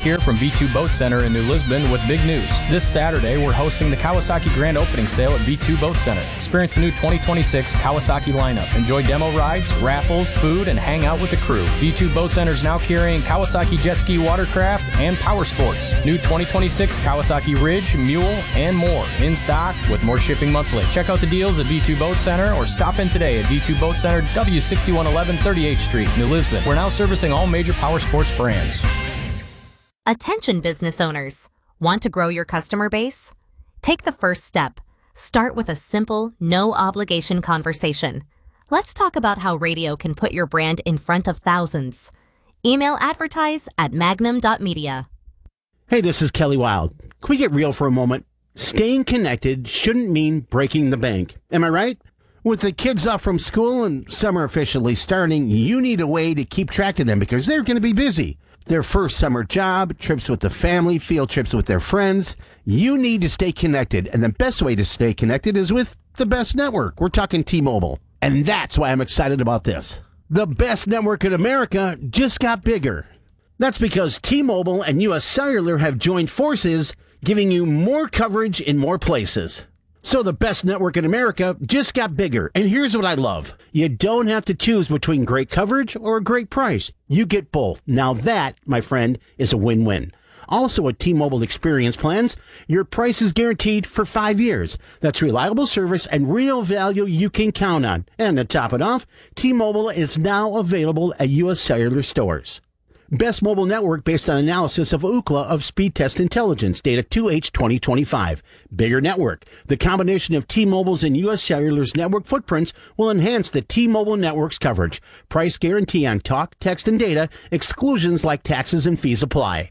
here from V2 Boat Center in New Lisbon with big news. This Saturday, we're hosting the Kawasaki Grand Opening Sale at V2 Boat Center. Experience the new 2026 Kawasaki lineup. Enjoy demo rides, raffles, food, and hang out with the crew. V2 Boat Center is now carrying Kawasaki Jet Ski Watercraft and Power Sports. New 2026 Kawasaki Ridge, Mule, and more in stock with more shipping monthly. Check out the deals at V2 Boat Center or stop in today at V2 Boat Center, W6111 38th Street, New Lisbon. We're now servicing all major power sports brands. Attention business owners. Want to grow your customer base? Take the first step. Start with a simple, no-obligation conversation. Let's talk about how radio can put your brand in front of thousands. Email advertise@magnum.media. Hey, this is Kelly Wild. Can we get real for a moment? Staying connected shouldn't mean breaking the bank. Am I right? With the kids off from school and summer officially starting, you need a way to keep track of them because they're going to be busy. Their first summer job, trips with the family, field trips with their friends. You need to stay connected, and the best way to stay connected is with the best network. We're talking T-Mobile, and that's why I'm excited about this. The best network in America just got bigger. That's because T-Mobile and U.S. Cellular have joined forces, giving you more coverage in more places. So the best network in America just got bigger. And here's what I love. You don't have to choose between great coverage or a great price. You get both. Now that, my friend, is a win-win. Also at T-Mobile Experience Plans, your price is guaranteed for 5 years. That's reliable service and real value you can count on. And to top it off, T-Mobile is now available at U.S. Cellular stores. Best mobile network based on analysis of Ookla of Speed Test Intelligence, data 2H 2025. Bigger network. The combination of T-Mobile's and U.S. Cellular's network footprints will enhance the T-Mobile network's coverage. Price guarantee on talk, text, and data. Exclusions like taxes and fees apply.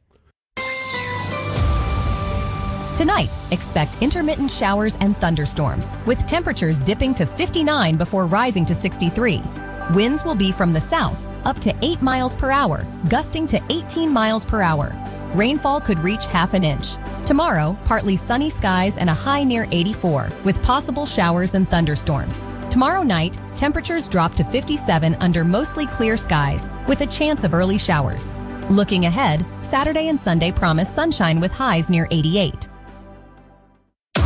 Tonight, expect intermittent showers and thunderstorms, with temperatures dipping to 59 before rising to 63. Winds will be from the south, up to 8 miles per hour, gusting to 18 miles per hour. Rainfall could reach half an inch. Tomorrow, partly sunny skies and a high near 84, with possible showers and thunderstorms. Tomorrow night, temperatures drop to 57 under mostly clear skies, with a chance of early showers. Looking ahead, Saturday and Sunday promise sunshine with highs near 88.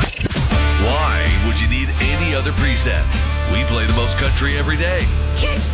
Why would you need any other preset? We play the most country every day.